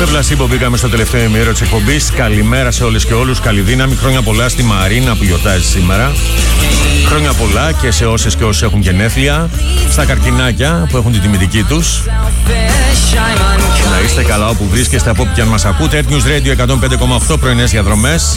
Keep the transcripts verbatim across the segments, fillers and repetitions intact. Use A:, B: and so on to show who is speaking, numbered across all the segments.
A: Πλασίμπο, μπήκαμε στο τελευταίο ημίρο της εκπομπής. Καλημέρα σε όλες και όλους. Καλή δύναμη. Χρόνια πολλά στη Μαρίνα που γιορτάζει σήμερα. Χρόνια πολλά και σε όσες και όσους έχουν γενέθλια. Στα καρκινάκια που έχουν την τιμητική τους. Να είστε καλά όπου βρίσκεστε, από όπου και αν μας ακούτε. Earth News Radio εκατόν πέντε κόμμα οκτώ, πρωινές διαδρομές.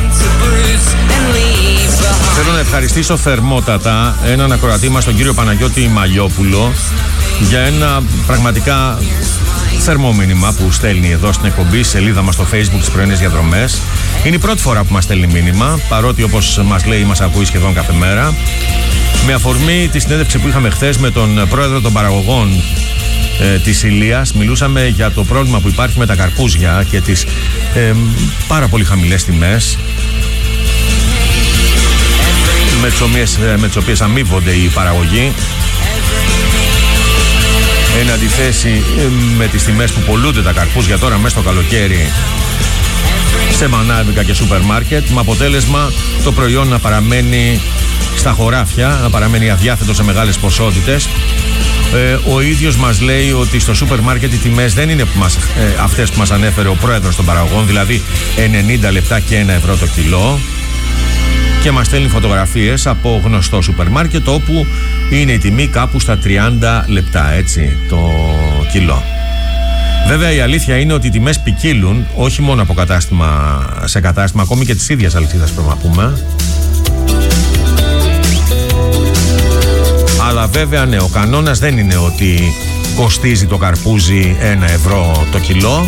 A: Θέλω να ευχαριστήσω θερμότατα έναν ακροατή μας, τον κύριο Παναγιώτη Μαλιόπουλο, για ένα πραγματικά θερμό μήνυμα που στέλνει εδώ στην εκπομπή, σελίδα μας στο Facebook, τις πρωινές διαδρομές. Είναι η πρώτη φορά που μας στέλνει μήνυμα, παρότι όπως μας λέει μας ακούει σχεδόν κάθε μέρα. Με αφορμή τη συνέντευξη που είχαμε χθες με τον πρόεδρο των παραγωγών ε, της Ηλίας, μιλούσαμε για το πρόβλημα που υπάρχει με τα καρπούζια και τις ε, πάρα πολύ χαμηλές τιμές με τις οποίες, με τις οποίες αμείβονται οι παραγωγοί, εν αντιθέσει με τις τιμές που πολλούνται τα καρπούζια τώρα μέσα στο καλοκαίρι σε μανάβικα και σούπερ μάρκετ, με αποτέλεσμα το προϊόν να παραμένει στα χωράφια, να παραμένει αδιάθετο σε μεγάλες ποσότητες. Ε, ο ίδιος μας λέει ότι στο σούπερ μάρκετ οι τιμές δεν είναι που μας, ε, αυτές που μας ανέφερε ο πρόεδρος των παραγωγών, δηλαδή ενενήντα λεπτά και ένα ευρώ το κιλό, και μας στέλνει φωτογραφίες από γνωστό σούπερ μάρκετ όπου είναι η τιμή κάπου στα τριάντα λεπτά, έτσι, το κιλό. Βέβαια η αλήθεια είναι ότι οι τιμές ποικίλουν όχι μόνο από κατάστημα σε κατάστημα, ακόμη και της ίδιας αλυσίδας πρέπει να πούμε. Αλλά βέβαια ναι, ο κανόνας δεν είναι ότι κοστίζει το καρπούζι ένα ευρώ το κιλό,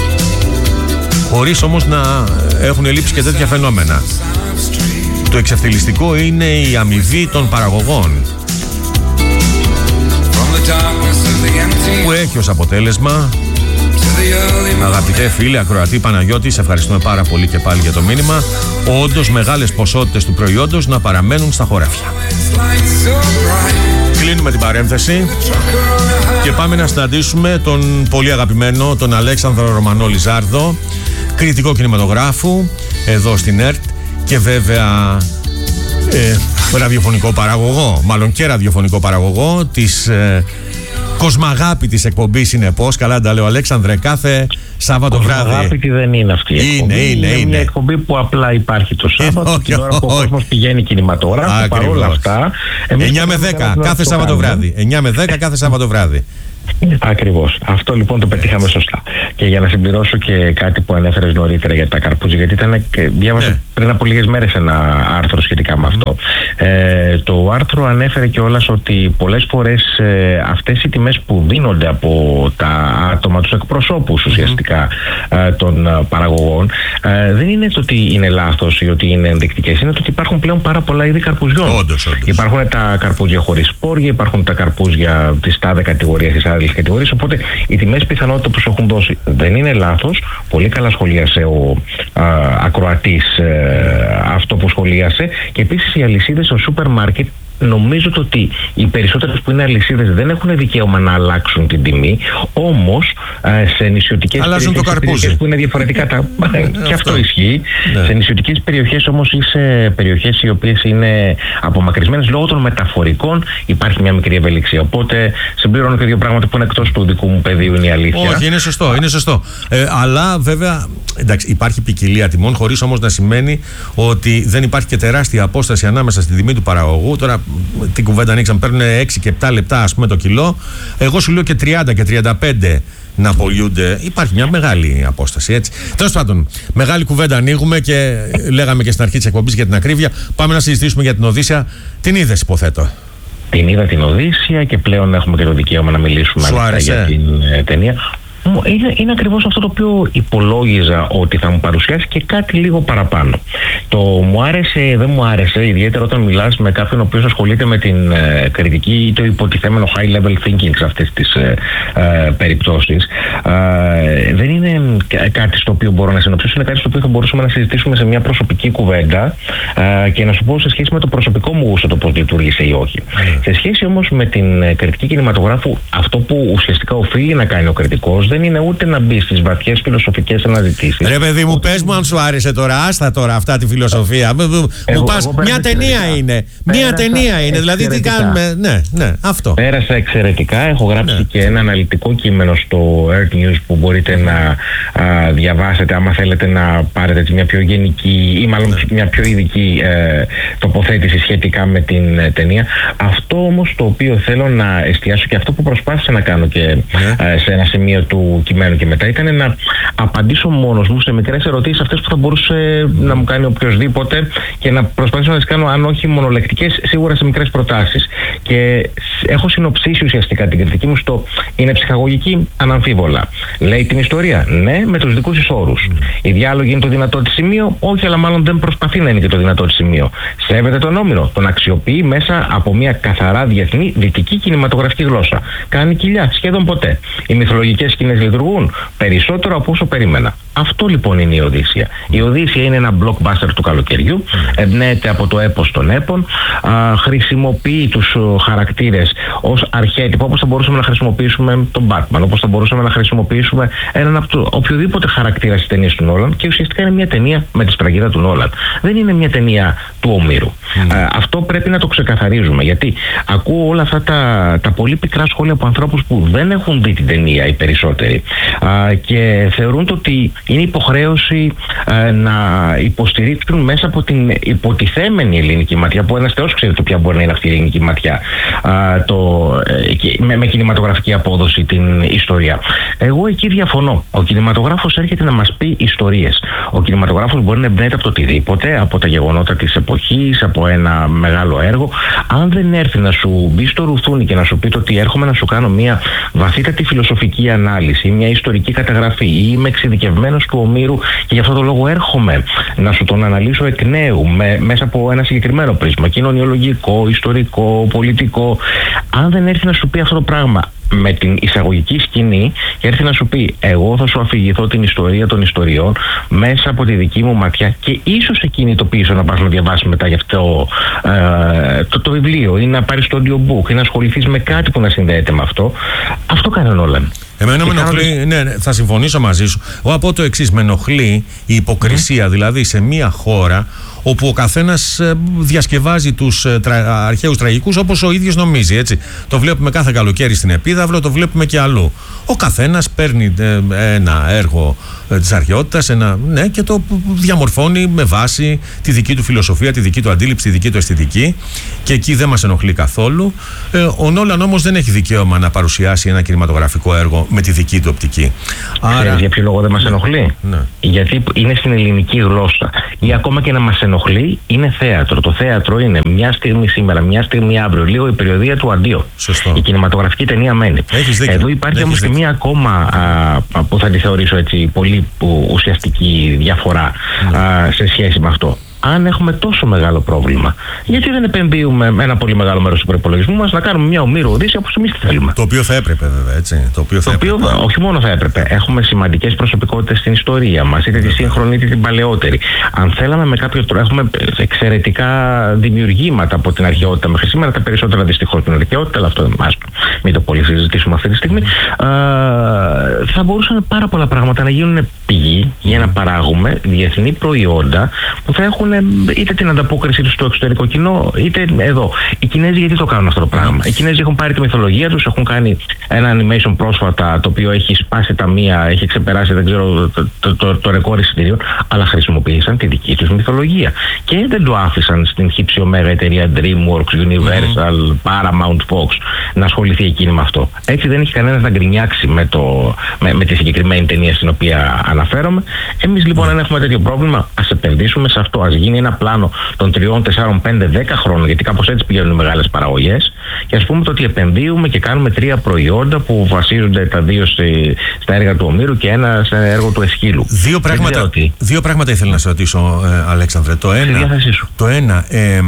A: χωρίς όμως να έχουν λείψει και τέτοια φαινόμενα. Το εξευτελιστικό είναι η αμοιβή των παραγωγών, που έχει ως αποτέλεσμα, αγαπητέ φίλε ακροατή Παναγιώτη, σε ευχαριστούμε πάρα πολύ και πάλι για το μήνυμα, όντως μεγάλες ποσότητες του προϊόντος να παραμένουν στα χωράφια. Κλείνουμε την παρένθεση και πάμε να συναντήσουμε τον πολύ αγαπημένο, τον Αλέξανδρο Ρωμανό Λιζάρδο, κριτικό κινηματογράφου εδώ στην ΕΡΤ και βέβαια ε, ραδιοφωνικό παραγωγό, μάλλον και ραδιοφωνικό παραγωγό της ε, κοσμαγάπητης εκπομπής συνεπώς. Καλά τα λέω Αλέξανδρε, κάθε Σάββατο βράδυ.
B: Κοσμαγάπητη δεν είναι αυτή η εκπομπή.
A: Είναι, είναι,
B: είναι,
A: είναι.
B: μια εκπομπή που απλά υπάρχει το Σάββατο,
A: όχι,
B: την ώρα που ο
A: όχι.
B: κόσμος πηγαίνει κινηματογράφο. Παρόλα αυτά,
A: εννιά με δέκα κάθε Σάββατο βράδυ. εννιά με δέκα κάθε Σάββατο βράδυ.
B: Ακριβώς. Αυτό λοιπόν το πετύχαμε σωστά. Και για να συμπληρώσω και κάτι που ανέφερες νωρίτερα για τα καρπούζια, γιατί ήταν, διάβασα ναι. πριν από λίγες μέρες ένα άρθρο σχετικά με αυτό. Ε, το άρθρο ανέφερε κιόλας ότι πολλές φορές ε, αυτές οι τιμές που δίνονται από τα άτομα, τους εκπροσώπους ουσιαστικά ε, των ε, παραγωγών, ε, δεν είναι το ότι είναι λάθος ή ότι είναι ενδεικτικές, είναι το ότι υπάρχουν πλέον πάρα πολλά είδη καρπουζιών.
A: Όντως, όντως.
B: Υπάρχουν τα καρπούζια χωρίς σπόρια, υπάρχουν τα καρπούζια της τάδε κατηγορίας, της άλλης κατηγορίας, οπότε οι τιμές πιθανότητα που σου έχουν δώσει δεν είναι λάθος. Πολύ καλά σχολίασε ο α, ακροατής ε, αυτό που σχολίασε, και επίσης οι αλυσίδες στο σούπερ μάρκετ, νομίζω ότι οι περισσότερες που είναι αλυσίδες δεν έχουν δικαίωμα να αλλάξουν την τιμή, όμως σε νησιωτικές περιοχές που είναι διαφορετικά τα... και αυτό ισχύει. Ναι. Σε νησιωτικές περιοχές όμως ή σε περιοχές οι οποίες είναι απομακρυσμένες λόγω των μεταφορικών υπάρχει μια μικρή ευελιξία. Οπότε συμπληρώνω και δύο πράγματα που είναι εκτός του δικού μου πεδίου, είναι η αλήθεια.
A: Όχι, είναι σωστό, είναι σωστό. Ε, αλλά βέβαια εντάξει, υπάρχει ποικιλία τιμών, χωρίς όμως να σημαίνει ότι δεν υπάρχει και τεράστια απόσταση ανάμεσα στη τιμή του παραγωγού. Τώρα την κουβέντα ανοίξαμε, παίρνουν έξι και επτά λεπτά ας πούμε το κιλό. Εγώ σου λέω και τριάντα και τριάντα πέντε να απολύονται. Υπάρχει μια μεγάλη απόσταση, έτσι. Τέλος πάντων, μεγάλη κουβέντα ανοίγουμε και λέγαμε και στην αρχή της εκπομπής για την ακρίβεια. Πάμε να συζητήσουμε για την Οδύσσεια. Την είδες, υποθέτω?
B: Την είδα την Οδύσσεια και πλέον έχουμε και το δικαίωμα να μιλήσουμε για την ε, ταινία. Είναι, είναι ακριβώς αυτό το οποίο υπολόγιζα ότι θα μου παρουσιάσει και κάτι λίγο παραπάνω. Το μου άρεσε, δεν μου άρεσε, ιδιαίτερα όταν μιλάς με κάποιον ο οποίος ασχολείται με την ε, κριτική ή το υποτιθέμενο high level thinking σε αυτές τις ε, ε, περιπτώσεις. Ε, δεν είναι κάτι στο οποίο μπορώ να συνοψίσω, είναι κάτι στο οποίο θα μπορούσαμε να συζητήσουμε σε μια προσωπική κουβέντα ε, και να σου πω σε σχέση με το προσωπικό μου γούστο το πώς λειτουργήσε ή όχι. Mm. Σε σχέση όμως με την κριτική κινηματογράφου, αυτό που ουσιαστικά οφείλει να κάνει ο κριτικός δεν είναι ούτε να μπει στις βαθιές φιλοσοφικές αναζητήσεις.
A: Ρε παιδί μου, πες μου αν σου άρεσε τώρα, άστα τώρα αυτά τη φιλοσοφία. Μου πας, μια ταινία είναι. Μια ταινία είναι, δηλαδή τι κάνουμε. Ναι, ναι, αυτό.
B: Πέρασα εξαιρετικά. Έχω γράψει ναι. και ένα αναλυτικό κείμενο στο Earth News που μπορείτε να α, διαβάσετε άμα θέλετε να πάρετε μια πιο γενική ή μάλλον ναι. μια πιο ειδική ε, τοποθέτηση σχετικά με την ε, ταινία. Αυτό όμως το οποίο θέλω να εστιάσω και αυτό που προσπάθησα να κάνω και ναι. ε, σε ένα σημείο του κειμένου και μετά ήταν να απαντήσω μόνος μου σε μικρές ερωτήσεις αυτές που θα μπορούσε mm. να μου κάνει οποιοδήποτε και να προσπαθήσω να τις κάνω αν όχι μονολεκτικές σίγουρα σε μικρές προτάσεις. Και έχω συνοψίσει ουσιαστικά την κριτική μου στο είναι ψυχαγωγική, αναμφίβολα. Λέει την ιστορία, ναι, με τους δικούς της όρους. Mm. Η διάλογη είναι το δυνατό της σημείο, όχι, αλλά μάλλον δεν προσπαθεί να είναι και το δυνατό της σημείο. Σέβεται τον Όμηρο, τον αξιοποιεί μέσα από μια καθαρά διεθνή δυτική κινηματογραφική γλώσσα. Κάνει κοιλιά, σχεδόν ποτέ. Οι μυθολογικές σκηνές λειτουργούν περισσότερο από όσο περίμενα. Αυτό λοιπόν είναι η Οδύσσεια. Η Οδύσσεια είναι ένα blockbuster του καλοκαιριού, εμπνέεται από το έπος των έπων, α, χρησιμοποιεί τους χαρακτήρες ως αρχέτυπο, όπως θα μπορούσαμε να χρησιμοποιήσουμε τον Batman, όπως θα μπορούσαμε να χρησιμοποιήσουμε έναν από το οποιοδήποτε χαρακτήρα στις ταινίες του Νόλαν, και ουσιαστικά είναι μια ταινία με τη σφραγίδα του Νόλαν. Δεν είναι μια ταινία του Ομήρου. Mm. Α, αυτό πρέπει να το ξεκαθαρίζουμε, γιατί ακούω όλα αυτά τα, τα πολύ πικρά σχόλια από ανθρώπους που δεν έχουν δει την ταινία οι περισσότεροι α, και θεωρούν το ότι είναι υποχρέωση α, να υποστηρίξουν μέσα από την υποτιθέμενη ελληνική ματιά, που ένας θεός ξέρει το ποια μπορεί να είναι αυτή η ελληνική ματιά, α, το, ε, με, με κινηματογραφική απόδοση την ιστορία. Εγώ εκεί διαφωνώ. Ο κινηματογράφος έρχεται να μας πει ιστορίες. Ο κινηματογράφος μπορεί να εμπνέεται από το οτιδήποτε, από τα γεγονότα της εποχής, από ένα μεγάλο έργο. Αν δεν έρθει να σου μπει στο ρουθούνι και να σου πει το ότι έρχομαι να σου κάνω μια βαθύτατη φιλοσοφική ανάλυση, μια ιστορική καταγραφή, ή είμαι εξειδικευμένος του Ομήρου και γι' αυτό το λόγο έρχομαι να σου τον αναλύσω εκ νέου με, μέσα από ένα συγκεκριμένο πρίσμα, κοινωνιολογικό, ιστορικό, πολιτικό. Αν δεν έρθει να σου πει αυτό το πράγμα με την εισαγωγική σκηνή και έρθει να σου πει εγώ θα σου αφηγηθώ την ιστορία των ιστοριών μέσα από τη δική μου ματιά, και ίσως σε κινητοποιήσω να πας να διαβάσεις μετά γι' αυτό ε, το, το βιβλίο ή να πάρεις το audiobook ή να ασχοληθείς με κάτι που να συνδέεται με αυτό. Αυτό κάνει ο Νόλαν.
A: Εμένα με ενοχλεί, κάνω... ναι, ναι, θα συμφωνήσω μαζί σου. Εγώ από το εξής, με ενοχλεί η υποκρισία, mm. δηλαδή σε μια χώρα όπου ο καθένας διασκευάζει τους τρα, αρχαίους τραγικούς όπως ο ίδιος νομίζει, έτσι. Το βλέπουμε κάθε καλοκαίρι στην Επίδαυρο, το βλέπουμε και αλλού. Ο καθένας παίρνει ένα έργο της αρχαιότητας, ένα, ναι, και το διαμορφώνει με βάση τη δική του φιλοσοφία, τη δική του αντίληψη, τη δική του αισθητική, και εκεί δεν μας ενοχλεί καθόλου. Ε, ο Νόλαν όμως δεν έχει δικαίωμα να παρουσιάσει ένα κινηματογραφικό έργο με τη δική του οπτική.
B: Άρα... Για ποιο λόγο δεν μας ενοχλεί? Ναι. Γιατί είναι στην ελληνική γλώσσα. Ή ακόμα και να μας ενοχλεί, είναι θέατρο. Το θέατρο είναι μια στιγμή σήμερα, μια στιγμή αύριο, λίγο η περιοδία του αντίο.
A: Σωστό.
B: Η κινηματογραφική ταινία μένει. Εδώ υπάρχει όμως και μια ακόμα α, που θα τη θεωρήσω έτσι πολύ που, ουσιαστική διαφορά mm. α, σε σχέση με αυτό. Αν έχουμε τόσο μεγάλο πρόβλημα, γιατί δεν επενδύουμε ένα πολύ μεγάλο μέρος του προϋπολογισμού μας να κάνουμε μια Ομήρου Οδύσσεια όπως εμείς τη θέλουμε?
A: Το οποίο θα έπρεπε, βέβαια, έτσι. Το οποίο, θα
B: το οποίο
A: έπρεπε.
B: όχι μόνο θα έπρεπε. Έχουμε σημαντικές προσωπικότητες στην ιστορία μας, είτε τη σύγχρονη είτε την παλαιότερη. Αν θέλαμε με κάποιο τρόπο, έχουμε εξαιρετικά δημιουργήματα από την αρχαιότητα μέχρι σήμερα. Τα περισσότερα δυστυχώς την αρχαιότητα, αλλά αυτό εμάς μην το πολύ συζητήσουμε αυτή τη στιγμή. Α, θα μπορούσαν πάρα πολλά πράγματα να γίνουν πηγή για να παράγουμε διεθνή προϊόντα που θα έχουν είτε την ανταπόκριση του στο εξωτερικό κοινό, είτε εδώ. Οι Κινέζοι γιατί το κάνουν αυτό το πράγμα? Οι Κινέζοι έχουν πάρει τη μυθολογία τους, έχουν κάνει ένα animation πρόσφατα το οποίο έχει σπάσει τα μία, έχει ξεπεράσει δεν ξέρω το, το, το, το ρεκόρ εισιτηρίων, αλλά χρησιμοποίησαν τη δική τους μυθολογία και δεν το άφησαν στην χύψη ωμέγα εταιρεία DreamWorks, Universal, mm-hmm. Paramount, Fox να ασχοληθεί εκείνη με αυτό. Έτσι δεν έχει κανένας να γκρινιάξει με, το, με, με τη συγκεκριμένη ταινία στην οποία αναφέρομαι. Εμείς λοιπόν, αν έχουμε τέτοιο πρόβλημα, ας επενδύσουμε σε αυτό. Ας γίνει ένα πλάνο των τριών, τεσσάρων, πέντε, δέκα χρόνων, γιατί κάπως έτσι πηγαίνουν οι μεγάλες παραγωγές, και ας πούμε το ότι επενδύουμε και κάνουμε τρία προϊόντα που βασίζονται τα δύο σε, στα έργα του Ομήρου και ένα σε έργο του Εσχύλου.
A: Δύο πράγματα, δύο πράγματα ήθελα να σε ρωτήσω, ε, Αλέξανδρε. Το ένα, το ένα ε, ε, ε,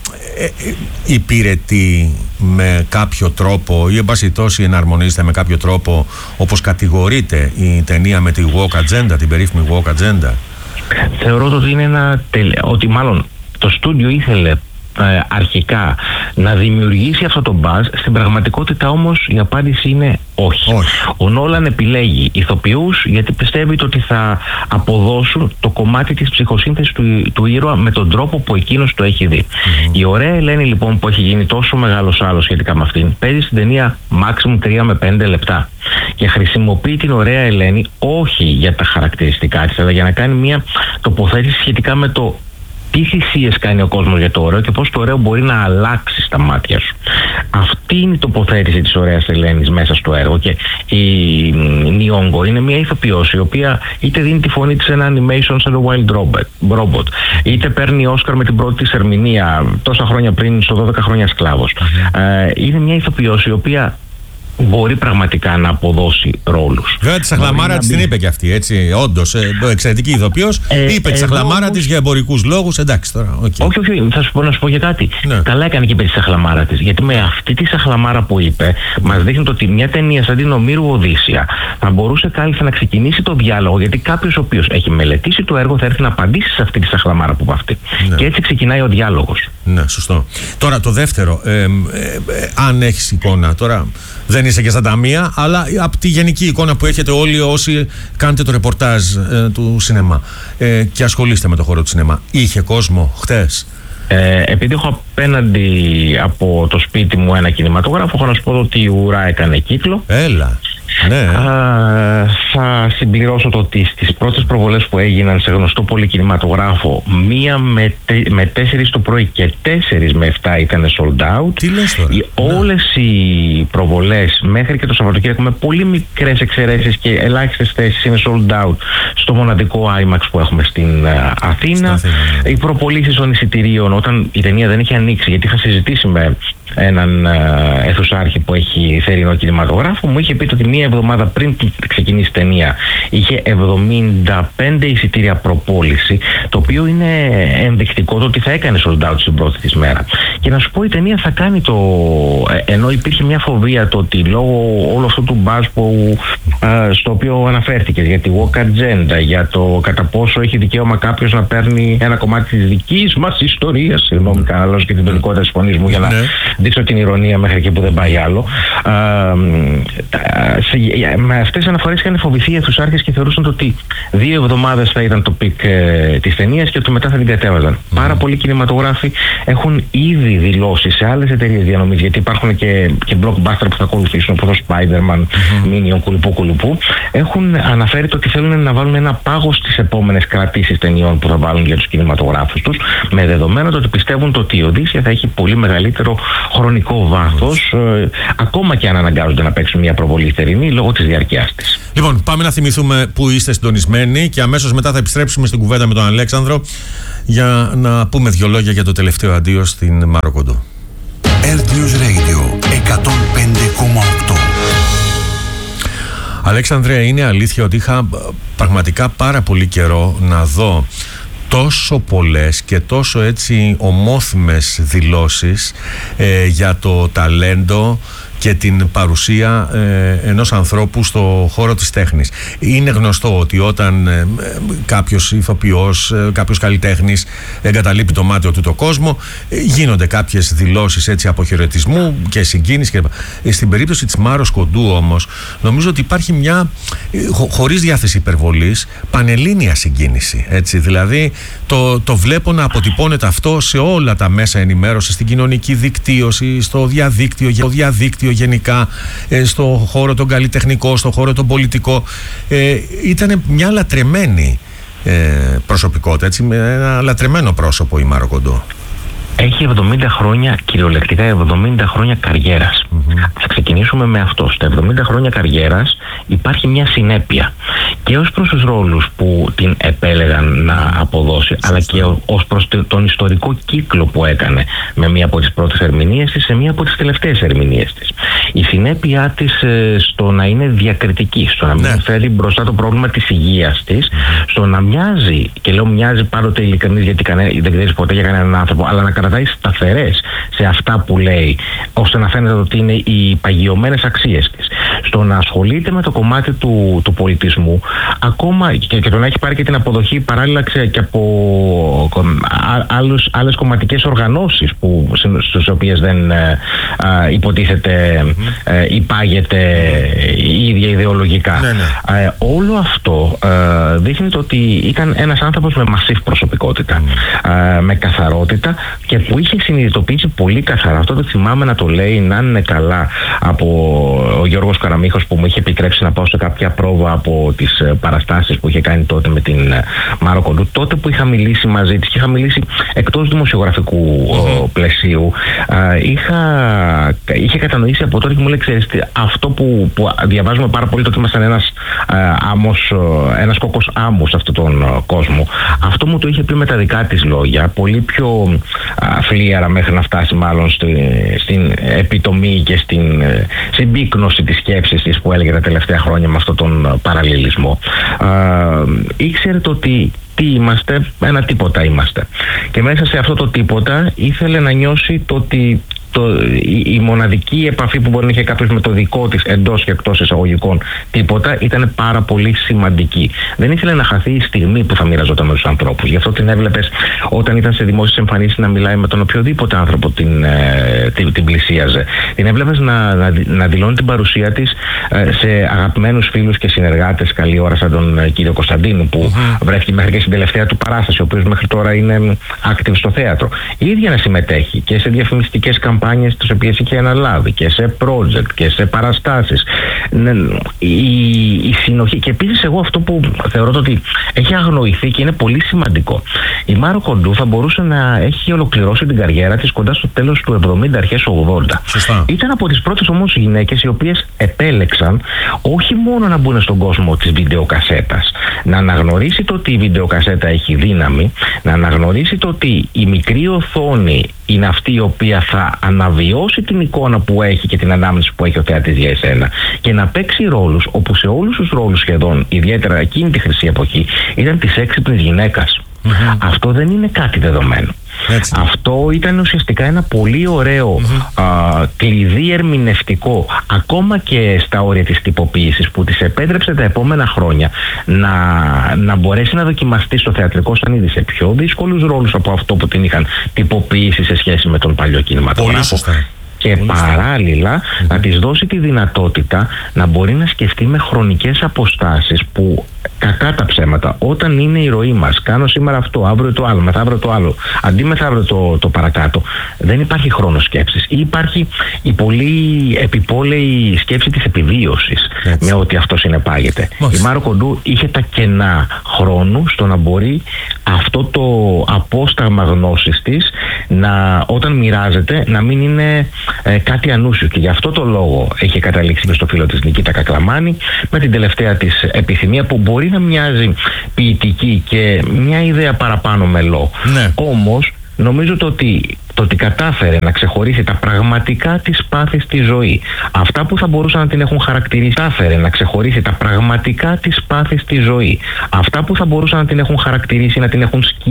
A: υπηρετεί με κάποιο τρόπο ή εν πάση τόση εναρμονίζεται με κάποιο τρόπο όπως κατηγορείται η ταινία με τη woke agenda, την περίφημη woke agenda?
B: Θεωρώ ότι είναι ένα τελε... ότι μάλλον το στούντιο ήθελε ε, αρχικά να δημιουργήσει αυτό το μπάζ. Στην πραγματικότητα όμως η απάντηση είναι όχι. όχι. Ο Νόλαν επιλέγει ηθοποιούς γιατί πιστεύει ότι θα αποδώσουν το κομμάτι της ψυχοσύνθεσης του, του ήρωα με τον τρόπο που εκείνος το έχει δει. Mm-hmm. Η ωραία Ελένη λοιπόν που έχει γίνει τόσο μεγάλος άλλος σχετικά με αυτήν παίζει στην ταινία maximum τρία με πέντε λεπτά και χρησιμοποιεί την ωραία Ελένη όχι για τα χαρακτηριστικά της αλλά για να κάνει μια τοποθέτηση σχετικά με το τι θυσίες κάνει ο κόσμος για το ωραίο και πώς το ωραίο μπορεί να αλλάξει στα μάτια σου. Αυτή είναι η τοποθέτηση της ωραίας Ελένης μέσα στο έργο και η Νιόγκο είναι μια ηθοποιός η οποία είτε δίνει τη φωνή της σε ένα animation σαν το Wild Robot, είτε παίρνει Όσκαρ με την πρώτη της ερμηνεία τόσα χρόνια πριν στο δώδεκα χρόνια σκλάβος. Mm-hmm. Ε, είναι μια ηθοποιός η οποία μπορεί πραγματικά να αποδώσει ρόλους.
A: Βέβαια τη Σαχλαμάρα της την είπε και αυτή, έτσι. Όντως, ε, εξαιρετική ηθοποιός. Ε, είπε τη Σαχλαμάρα της για εμπορικούς λόγους. Εντάξει τώρα. Okay.
B: Όχι, όχι, θα σου πω να σου πω για κάτι.
A: Ναι.
B: Καλά έκανε και είπε τη Σαχλαμάρα της. Γιατί με αυτή τη Σαχλαμάρα που είπε, μας δείχνει ότι μια ταινία σαν την Ομήρου Οδύσσια θα μπορούσε κάλλιστα να ξεκινήσει το διάλογο. Γιατί κάποιος ο οποίος έχει μελετήσει το έργο θα έρθει να απαντήσει σε αυτή τη Σαχλαμάρα που είπε αυτή. Ναι. Και έτσι ξεκινάει ο διάλογος.
A: Ναι, σωστό. Τώρα το δεύτερο, ε, ε, ε, αν έχεις εικόνα τώρα. Δεν είσαι και στα ταμεία, αλλά από τη γενική εικόνα που έχετε όλοι όσοι κάνετε το ρεπορτάζ ε, του σινεμά ε, και ασχολείστε με το χώρο του σινεμά. Είχε κόσμο χτες?
B: Ε, επειδή έχω απέναντι από το σπίτι μου ένα κινηματογράφο, έχω να σου πω ότι η ουρά έκανε κύκλο.
A: Έλα. Ναι.
B: Α, θα συμπληρώσω το ότι στις πρώτες προβολές που έγιναν σε γνωστό πολυκινηματογράφο, μία με, τε, με τέσσερις το πρωί και τέσσερις με εφτά ήταν sold out.
A: Τι λες τώρα?
B: Οι, όλες οι προβολές μέχρι και το Σαββατοκύριακο με πολύ μικρές εξαιρέσεις και ελάχιστες θέσεις είναι sold out στο μοναδικό IMAX που έχουμε στην uh, Αθήνα.
A: Αθήνα ναι.
B: Οι προπωλήσεις των εισιτηρίων όταν η ταινία δεν έχει ανοίξει, γιατί είχα συζητήσει με έναν uh, αιθουσάρχη που έχει θερινό κινηματογράφο, μου είχε πει ότι μία εβδομάδα πριν ξεκινήσει η ταινία είχε εβδομήντα πέντε εισιτήρια προπόληση, το οποίο είναι ενδεικτικό το ότι θα έκανε sold out στην πρώτη της μέρα. Και να σου πω, η ταινία θα κάνει το... ενώ υπήρχε μια φοβία το ότι λόγω όλου αυτού του buzz που, uh, στο οποίο αναφέρθηκες για τη woke agenda, για το κατά πόσο έχει δικαίωμα κάποιος να παίρνει ένα κομμάτι της δικής μας ιστορίας, συγγνώμη κανένα και την τονικότητα της φωνής μου για να δείξω την ηρωνία μέχρι εκεί που δεν πάει άλλο. Α, σε, με αυτές τις αναφορές είχαν φοβηθεί οι αιθουσάρχες και θεωρούσαν ότι δύο εβδομάδες θα ήταν το πικ ε, της ταινίας και ότι μετά θα την κατέβαζαν. Mm. Πάρα πολλοί κινηματογράφοι έχουν ήδη δηλώσει σε άλλες εταιρείες διανομής, γιατί υπάρχουν και, και blockbuster που θα ακολουθήσουν όπως το Spider-Man, mm-hmm. Minion, κουλουπού κουλουπού. Έχουν αναφέρει το ότι θέλουν να βάλουν ένα πάγο στις επόμενες κρατήσεις ταινιών που θα βάλουν για τους κινηματογράφους τους, με δεδομένο το ότι πιστεύουν το ότι η Οδύσσια θα έχει πολύ μεγαλύτερο χρονικό βάθος, ε, ακόμα και αν αναγκάζονται να παίξουν μια προβολή θερινή λόγω της διαρκείας της.
A: Λοιπόν, πάμε να θυμηθούμε που είστε συντονισμένοι και αμέσως μετά θα επιστρέψουμε στην κουβέντα με τον Αλέξανδρο για να πούμε δυο λόγια για το τελευταίο αντίο στην Μάρο Κοντό.
C: Earth News Radio εκατόν πέντε κόμμα οκτώ.
A: Αλέξανδρε, είναι αλήθεια ότι είχα πραγματικά πάρα πολύ καιρό να δω τόσο πολλές και τόσο έτσι ομόθυμες δηλώσεις ε, για το ταλέντο και την παρουσία ε, ενός ανθρώπου στο χώρο της τέχνης. Είναι γνωστό ότι όταν ε, κάποιος ηθοποιός, ε, κάποιος καλλιτέχνης εγκαταλείπει το μάτιο του το κόσμο, ε, γίνονται κάποιες δηλώσεις έτσι αποχαιρετισμού και συγκίνηση κλπ. Ε, στην περίπτωση της Μάρος Κοντού όμως, νομίζω ότι υπάρχει μια, ε, χω, χωρίς διάθεση υπερβολής, πανελλήνια συγκίνηση. Έτσι, δηλαδή το, το βλέπω να αποτυπώνεται αυτό σε όλα τα μέσα ενημέρωσης, στην κοινωνική δικτύωση, στο διαδίκτυο, στο διαδίκτυο γενικά, ε, στο χώρο τον καλλιτεχνικό, στο χώρο τον πολιτικό. Ε, ήταν μια λατρεμένη ε, προσωπικότητα, έτσι, με ένα λατρεμένο πρόσωπο η Μάρο Κοντό.
B: Έχει εβδομήντα χρόνια, κυριολεκτικά εβδομήντα χρόνια καριέρας. Mm-hmm. Θα ξεκινήσουμε με αυτό. Στα εβδομήντα χρόνια καριέρας υπάρχει μια συνέπεια και ως προς τους ρόλους που την επέλεγαν να αποδώσει, mm-hmm. αλλά και ως προς τον ιστορικό κύκλο που έκανε με μία από τις πρώτες ερμηνείες της σε μία από τις τελευταίες ερμηνείες της. Η συνέπειά της ε, στο να είναι διακριτική, στο να μην mm-hmm. φέρει μπροστά το πρόβλημα της υγείας της, mm-hmm. στο να μοιάζει, και λέω μοιάζει πάντοτε ειλικρινής γιατί κανέ, δεν ξέρεις ποτέ για κανέναν άνθρωπο, αλλά να κρατάει σταθερές σε αυτά που λέει, ώστε να φαίνεται ότι είναι οι παγιωμένες αξίες της. Στο να ασχολείται με το κομμάτι του, του πολιτισμού, ακόμα και, και το να έχει πάρει και την αποδοχή παράλληλα και από άλλους, άλλες κομματικές οργανώσεις που, στις οποίες δεν ε, ε, υποτίθεται ε, υπάγεται η ίδια ιδεολογικά. Ναι, ναι. Ε, όλο αυτό ε, δείχνει το ότι ήταν ένας άνθρωπος με μασίβ προσωπικότητα, ε, με καθαρότητα και που είχε συνειδητοποιήσει πολύ καθαρά. Αυτό το θυμάμαι να το λέει, να είναι καλά, από ο Γιώργος Καραμίχος που μου είχε επιτρέψει να πάω σε κάποια πρόβα από τις παραστάσεις που είχε κάνει τότε με την Μάρο Κοντού. Τότε που είχα μιλήσει μαζί της και είχα μιλήσει εκτός δημοσιογραφικού mm-hmm. πλαισίου, ε, είχα, είχε κατανοήσει από τότε και μου λέει, ξέρεις, αυτό που, που διαβάζουμε πάρα πολύ, το ότι ήμασταν ένας, ε, άμμος, ένας κόκκος άμμου σε αυτόν τον κόσμο, αυτό μου το είχε πει με τα δικά της λόγια, πολύ πιο φλίαρα μέχρι να φτάσει μάλλον στη, στην επιτομή και στην συμπίκνωση της σκέψης της που έλεγε τα τελευταία χρόνια με αυτόν τον παραλληλισμό. Ε, ήξερε το ότι τι είμαστε, ένα τίποτα είμαστε. Και μέσα σε αυτό το τίποτα ήθελε να νιώσει το ότι το, η, η μοναδική επαφή που μπορεί να είχε κάποιος με το δικό της εντός και εκτός εισαγωγικών τίποτα ήταν πάρα πολύ σημαντική. Δεν ήθελε να χαθεί η στιγμή που θα μοιραζόταν με τους ανθρώπους. Γι' αυτό την έβλεπες όταν ήταν σε δημόσιες εμφανίσεις να μιλάει με τον οποιοδήποτε άνθρωπο την, ε, την, την πλησίαζε. Την έβλεπες να, να, να δηλώνει την παρουσία της ε, σε αγαπημένους φίλους και συνεργάτες. Καλή ώρα σαν τον ε, κύριο Κωνσταντίνου που mm-hmm. βρέθηκε μέχρι και στην τελευταία του παράσταση, ο οποίος μέχρι τώρα είναι active στο θέατρο. Η ίδια να συμμετέχει και σε διαφημιστικές καμπάνιες τις οποίες είχε αναλάβει και σε project και σε παραστάσεις. Η, η συνοχή. Και επίσης εγώ αυτό που θεωρώ ότι έχει αγνοηθεί και είναι πολύ σημαντικό. Η Μάρο Κοντού θα μπορούσε να έχει ολοκληρώσει την καριέρα της κοντά στο τέλος του εβδομήντα, αρχές ογδόντα. Σωστά. Ήταν από τις πρώτες όμως γυναίκες οι οποίες επέλεξαν όχι μόνο να μπουν στον κόσμο της βιντεοκασέτας, να αναγνωρίσει το ότι η βιντεοκασέτα έχει δύναμη, να αναγνωρίσει το ότι η μικρή οθόνη είναι αυτή η οποία θα αναβιώσει την εικόνα που έχει και την ανάμνηση που έχει ο θεατής για εσένα και να παίξει ρόλους όπου σε όλους τους ρόλους σχεδόν, ιδιαίτερα εκείνη τη χρυσή εποχή, ήταν της έξυπνης γυναίκας. Mm-hmm. Αυτό δεν είναι κάτι δεδομένο. Έτσι. Αυτό ήταν ουσιαστικά ένα πολύ ωραίο mm-hmm. α, κλειδί ερμηνευτικό, ακόμα και στα όρια της τυποποίησης, που της επέτρεψε τα επόμενα χρόνια να, να μπορέσει να δοκιμαστεί στο θεατρικό σανίδι σε πιο δύσκολους ρόλους από αυτό που την είχαν τυποποιήσει σε σχέση με τον παλιό κινηματογράφο. Και παράλληλα mm-hmm. να της δώσει τη δυνατότητα να μπορεί να σκεφτεί με χρονικές αποστάσεις που, κακά τα ψέματα, όταν είναι η ροή μας, κάνω σήμερα αυτό, αύριο το άλλο, μεθαύριο το άλλο, αντί μεθαύριο το, το παρακάτω, δεν υπάρχει χρόνος σκέψης. Ή υπάρχει η πολύ επιπόλαιη σκέψη της επιβίωσης. Έτσι. Με ό,τι αυτό συνεπάγεται. Μάλιστα. Η Μάρο Κοντού είχε τα κενά χρόνου στο να μπορεί αυτό το απόσταγμα γνώσης της να, όταν μοιράζεται, να μην είναι ε, κάτι ανούσιο. Και γι' αυτό το λόγο έχει καταλήξει και στο φίλο της Νικήτα Κακλαμάνη με την τελευταία της επιθυμία, που μπορεί να μοιάζει ποιητική και μια ιδέα παραπάνω μελό. Ναι. Όμως νομίζω το ότι, το ότι κατάφερε να ξεχωρίσει τα πραγματικά της πάθη στη ζωή, αυτά που θα μπορούσαν να την έχουν χαρακτηρίσει, κατάφερε να ξεχωρίσει τα πραγματικά της πάθη στη ζωή, αυτά που θα μπορούσαν να την έχουν χαρακτηρίσει, να την έχουν σκίσει